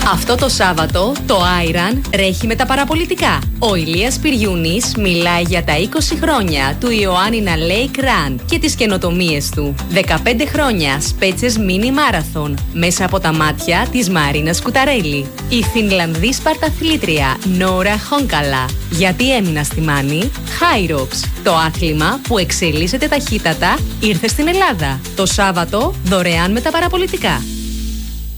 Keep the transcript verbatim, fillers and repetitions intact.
Αυτό το Σάββατο το Άιραν ρέχει με τα παραπολιτικά. Ο Ηλίας Πυριούνης μιλάει για τα είκοσι χρόνια του Ιωάννινα Lake Run και τις καινοτομίες του. δεκαπέντε χρόνια Σπέτσες Mini Marathon μέσα από τα μάτια της Μαρίνας Κουταρέλη. Η Φινλανδή σπαρταθλήτρια Νόρα Χόνκαλα. Γιατί έμεινα στη Μάνη? Hyrox, το άθλημα που εξελίσσεται ταχύτατα, ήρθε στην Ελλάδα. Το Σάββατο δωρεάν με τα παραπολιτικά.